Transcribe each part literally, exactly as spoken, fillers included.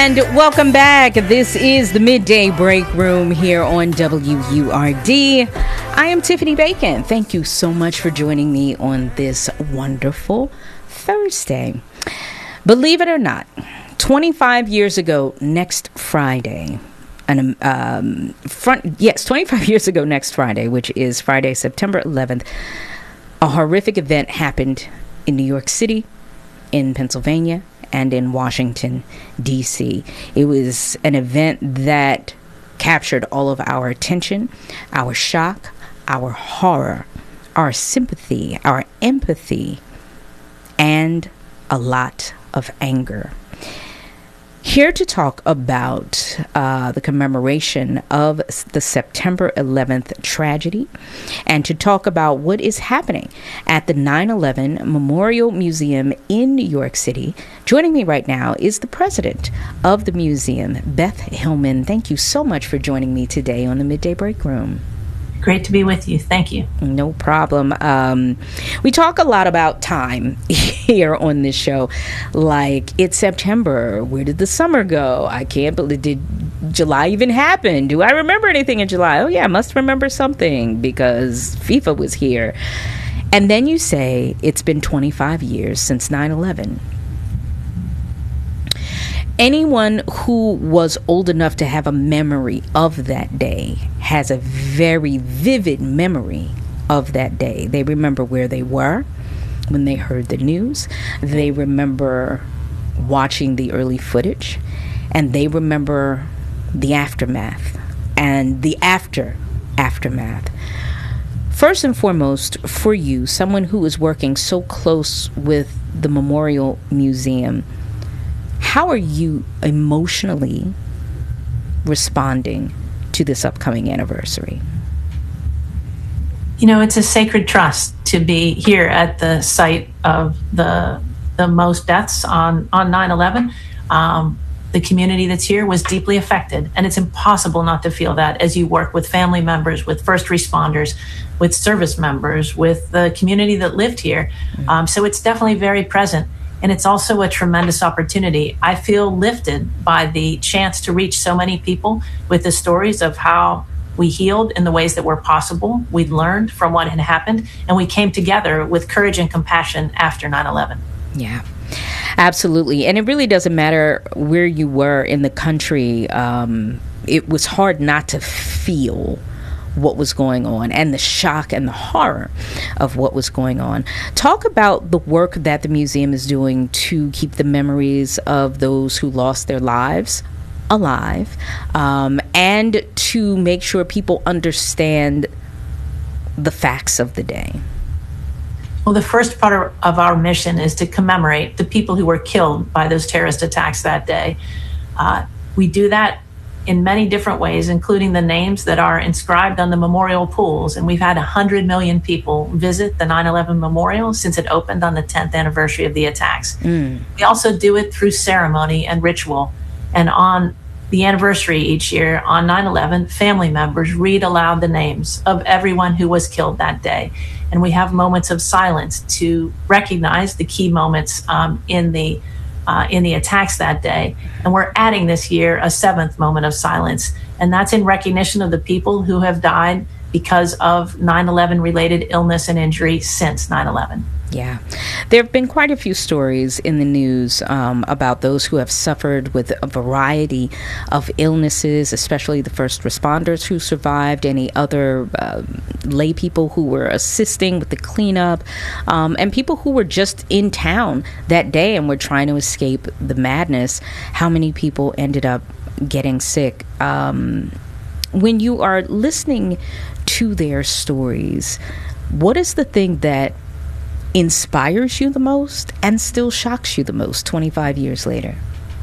And welcome back. This is the Midday Break Room here on W U R D. I am Tiffany Bacon. Thank you so much for joining me on this wonderful Thursday. Believe it or not, twenty-five years ago next Friday, and um, front yes, twenty-five years ago next Friday, which is Friday, September eleventh, a horrific event happened in New York City, in Pennsylvania, and in Washington, D C. It was an event that captured all of our attention, our shock, our horror, our sympathy, our empathy, and a lot of anger. Here to talk about uh, the commemoration of the September eleventh tragedy and to talk about what is happening at the nine eleven Memorial Museum in New York City. Joining me right now is the president of the museum, Beth Hillman. Thank you so much for joining me today on the Midday Break Room. Great to be with you. Thank you. No problem. Um, we talk a lot about time here on this show. Like, it's September. Where did the summer go? I can't believe, did July even happen? Do I remember anything in July? Oh, yeah, I must remember something because FIFA was here. And then you say it's been twenty-five years since nine eleven. Anyone who was old enough to have a memory of that day has a very vivid memory of that day. They remember where they were when they heard the news. They remember watching the early footage, and they remember the aftermath and the after aftermath. First and foremost, for you, someone who is working so close with the Memorial Museum, how are you emotionally responding to this upcoming anniversary? You know, it's a sacred trust to be here at the site of the the most deaths on, on nine eleven. Um, the community that's here was deeply affected, and it's impossible not to feel that as you work with family members, with first responders, with service members, with the community that lived here. Mm-hmm. Um, so it's definitely very present. And it's also a tremendous opportunity. I feel lifted by the chance to reach so many people with the stories of how we healed in the ways that were possible. We learned from what had happened, and we came together with courage and compassion after nine eleven. Yeah, absolutely. And it really doesn't matter where you were in the country. Um, it was hard not to feel what was going on and the shock and the horror of what was going on. Talk about the work that the museum is doing to keep the memories of those who lost their lives alive, um, and to make sure people understand the facts of the day. Well, the first part of our mission is to commemorate the people who were killed by those terrorist attacks that day. Uh, we do that in many different ways, including the names that are inscribed on the memorial pools. And we've had one hundred million people visit the nine eleven Memorial since it opened on the tenth anniversary of the attacks. Mm. We also do it through ceremony and ritual. And on the anniversary each year, on nine eleven, family members read aloud the names of everyone who was killed that day. And we have moments of silence to recognize the key moments um, in the Uh, in the attacks that day. And we're adding this year a seventh moment of silence. And that's in recognition of the people who have died because of nine eleven related illness and injury since nine eleven. Yeah. There have been quite a few stories in the news um, about those who have suffered with a variety of illnesses, especially the first responders who survived, any other uh, lay people who were assisting with the cleanup, um, and people who were just in town that day and were trying to escape the madness. How many people ended up getting sick? Um, when you are listening to their stories, what is the thing that inspires you the most and still shocks you the most twenty-five years later?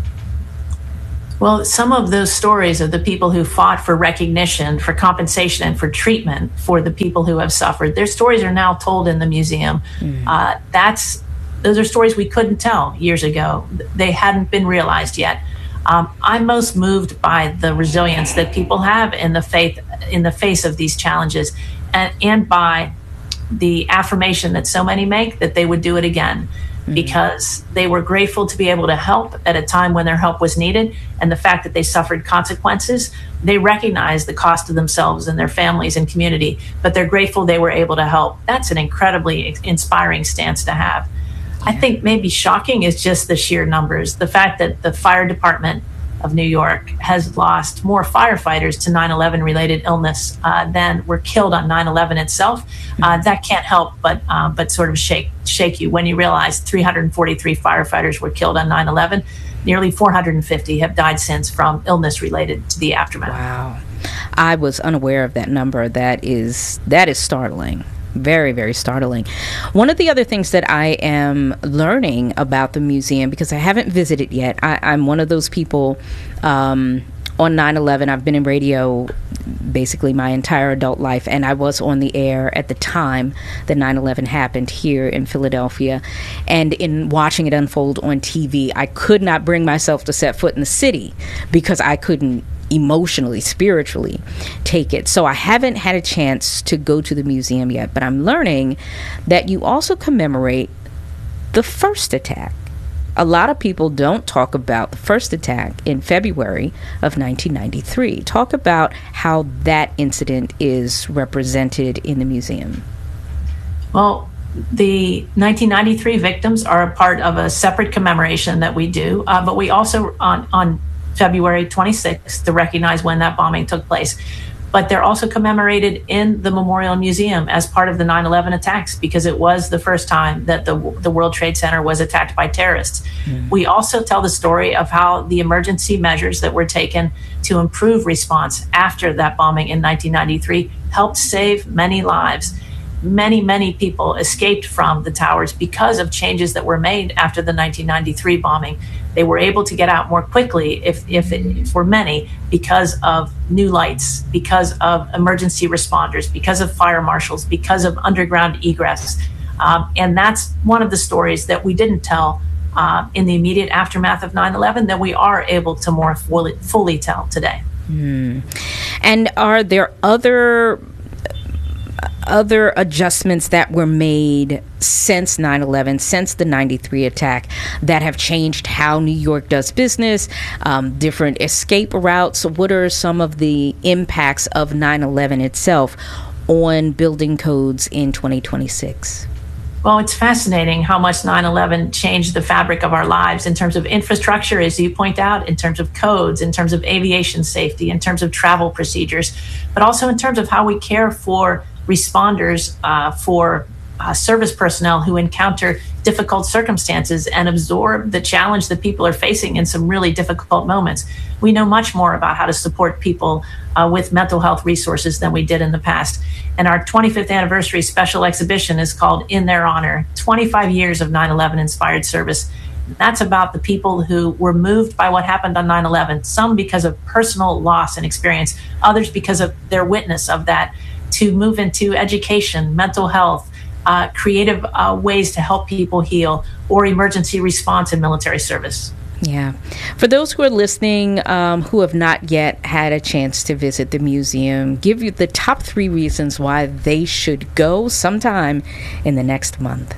Well, some of those stories of the people who fought for recognition, for compensation, and for treatment for the people who have suffered, their stories are now told in the museum. Mm. Uh, that's those are stories we couldn't tell years ago. They hadn't been realized yet. Um, I'm most moved by the resilience that people have in the faith, in the face of these challenges, and, and by the affirmation that so many make that they would do it again. mm-hmm. because they were grateful to be able to help at a time when their help was needed. And the fact that they suffered consequences, they recognize the cost of themselves and their families and community, but they're grateful they were able to help. That's an incredibly inspiring stance to have. Yeah. I think maybe shocking is just the sheer numbers. The fact that the fire department of New York has lost more firefighters to nine eleven related illness uh, than were killed on nine eleven itself. Uh, that can't help but uh, but sort of shake shake you when you realize three hundred forty-three firefighters were killed on nine eleven. Nearly four hundred fifty have died since from illness related to the aftermath. Wow. I was unaware of that number. That is that is startling. Very, very startling. One of the other things that I am learning about the museum, because I haven't visited yet, I, I'm one of those people um, on nine eleven. I've been in radio basically my entire adult life, and I was on the air at the time that nine eleven happened here in Philadelphia. And in watching it unfold on T V, I could not bring myself to set foot in the city because I couldn't emotionally, spiritually take it. So I haven't had a chance to go to the museum yet, but I'm learning that you also commemorate the first attack. A lot of people don't talk about the first attack in February of nineteen ninety-three. Talk about how that incident is represented in the museum. Well, the nineteen ninety-three victims are a part of a separate commemoration that we do, uh, but we also on on February twenty-sixth to recognize when that bombing took place. But they're also commemorated in the Memorial Museum as part of the nine eleven attacks, because it was the first time that the, the World Trade Center was attacked by terrorists. Mm. We also tell the story of how the emergency measures that were taken to improve response after that bombing in nineteen ninety-three helped save many lives. Many, many people escaped from the towers because of changes that were made after the nineteen ninety-three bombing. They were able to get out more quickly, if, if it, for many, because of new lights, because of emergency responders, because of fire marshals, because of underground egress. Um, and that's one of the stories that we didn't tell uh, in the immediate aftermath of nine eleven that we are able to more fully, fully tell today. Mm. And are there other other adjustments that were made since nine eleven, since the ninety-three attack, that have changed how New York does business, um, different escape routes? What are some of the impacts of nine eleven itself on building codes in twenty twenty-six? Well, it's fascinating how much nine eleven changed the fabric of our lives in terms of infrastructure, as you point out, in terms of codes, in terms of aviation safety, in terms of travel procedures, but also in terms of how we care for responders, uh, for uh, service personnel who encounter difficult circumstances and absorb the challenge that people are facing in some really difficult moments. We know much more about how to support people uh, with mental health resources than we did in the past. And our twenty-fifth anniversary special exhibition is called In Their Honor, twenty-five years of nine eleven inspired service. That's about the people who were moved by what happened on nine eleven, some because of personal loss and experience, others because of their witness of that, to move into education, mental health, uh, creative uh, ways to help people heal, or emergency response and military service. Yeah. For those who are listening um, who have not yet had a chance to visit the museum, give you the top three reasons why they should go sometime in the next month.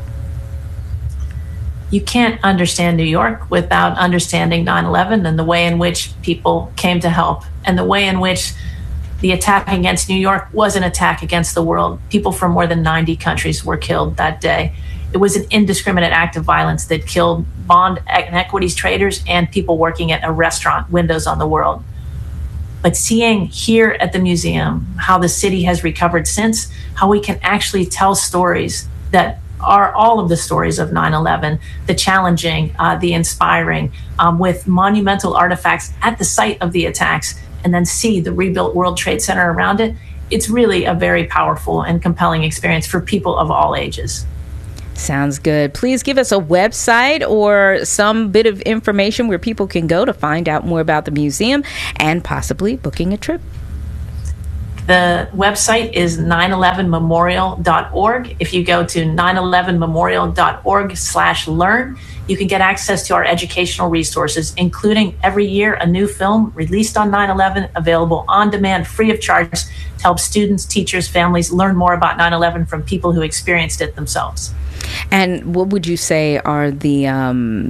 You can't understand New York without understanding nine eleven and the way in which people came to help, and the way in which the attack against New York was an attack against the world. People from more than ninety countries were killed that day. It was an indiscriminate act of violence that killed bond and equities traders and people working at a restaurant, Windows on the World. But seeing here at the museum how the city has recovered since, how we can actually tell stories that are all of the stories of nine eleven, the challenging, uh, the inspiring, um, with monumental artifacts at the site of the attacks, and then see the rebuilt World Trade Center around it, it's really a very powerful and compelling experience for people of all ages. Sounds good. Please give us a website or some bit of information where people can go to find out more about the museum and possibly booking a trip. The website is nine eleven memorial dot org. If you go to nine eleven memorial dot org slash learn, you can get access to our educational resources, including every year a new film released on nine eleven, available on demand, free of charge, to help students, teachers, families learn more about nine eleven from people who experienced it themselves. And what would you say are the um,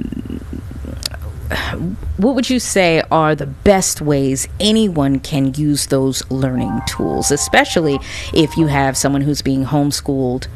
what would you say are the best ways anyone can use those learning tools, especially if you have someone who's being homeschooled?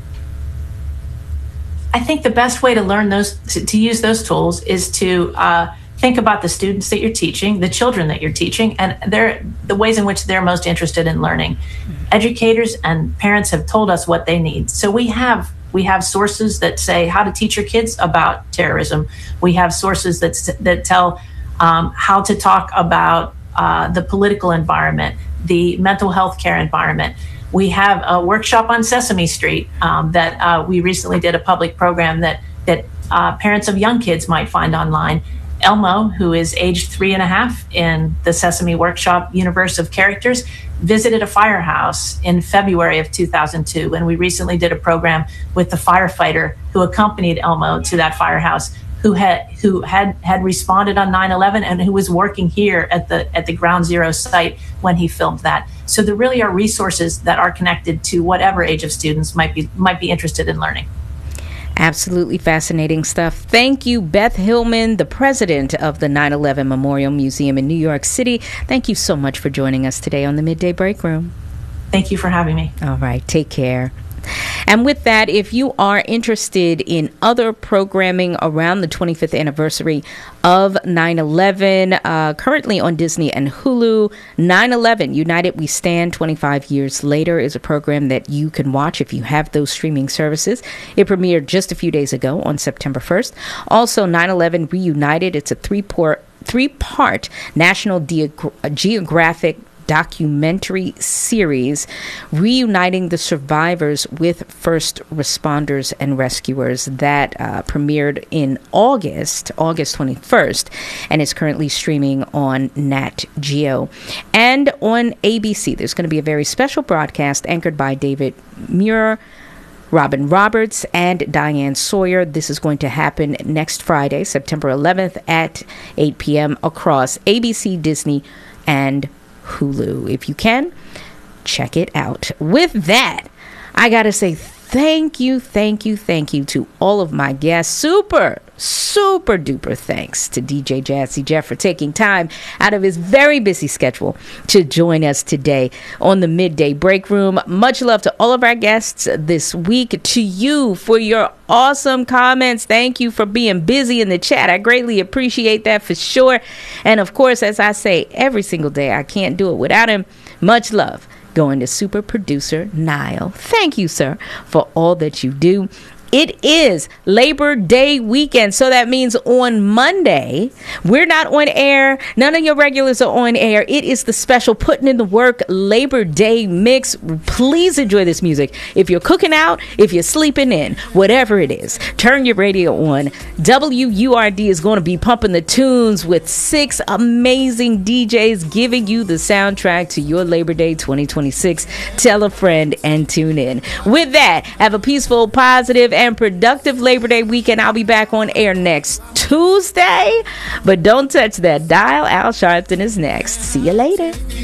I think the best way to learn those, to, to use those tools, is to uh, think about the students that you're teaching, the children that you're teaching, and they're, the ways in which they're most interested in learning. Mm-hmm. Educators and parents have told us what they need. So we have we have sources that say how to teach your kids about terrorism. We have sources that that tell um, how to talk about uh, the political environment, the mental health care environment. We have a workshop on Sesame Street um, that uh, we recently did a public program that that uh, parents of young kids might find online. Elmo, who is aged three and a half in the Sesame Workshop universe of characters, visited a firehouse in February of two thousand two, and we recently did a program with the firefighter who accompanied Elmo to that firehouse, who had who had had responded on nine eleven and who was working here at the at the Ground Zero site when he filmed that. So there really are resources that are connected to whatever age of students might be might be interested in learning. Absolutely fascinating stuff. Thank you, Beth Hillman, the president of the nine eleven Memorial Museum in New York City. Thank you so much for joining us today on the Midday Break Room. Thank you for having me. All right, take care. And with that, if you are interested in other programming around the twenty-fifth anniversary of nine eleven, uh, currently on Disney and Hulu, nine eleven United We Stand twenty-five Years Later is a program that you can watch if you have those streaming services. It premiered just a few days ago on September first. Also, nine eleven Reunited, it's a three-part, three-part National Geog- Geographic documentary series reuniting the survivors with first responders and rescuers that uh, premiered in August, August twenty-first, and is currently streaming on Nat Geo. And on A B C, there's going to be a very special broadcast anchored by David Muir, Robin Roberts, and Diane Sawyer. This is going to happen next Friday, September eleventh at eight p.m. across A B C, Disney, and Hulu. If you can, check it out. With that, I gotta say thank you, thank you, thank you to all of my guests. Super, super duper thanks to D J Jazzy Jeff for taking time out of his very busy schedule to join us today on the Midday Break Room. Much love to all of our guests this week. To you for your awesome comments. Thank you for being busy in the chat. I greatly appreciate that for sure. And of course, as I say every single day, I can't do it without him. Much love going to super producer Niall. Thank you, sir, for all that you do. It is Labor Day weekend, so that means on Monday, we're not on air. None of your regulars are on air. It is the special Putting in the Work Labor Day mix. Please enjoy this music. If you're cooking out, if you're sleeping in, whatever it is, turn your radio on. W U R D is going to be pumping the tunes with six amazing D Js giving you the soundtrack to your Labor Day twenty twenty-six. Tell a friend and tune in. With that, have a peaceful, positive, and productive Labor Day weekend. I'll be back on air next Tuesday, but don't touch that dial. Al Sharpton is next. See you later.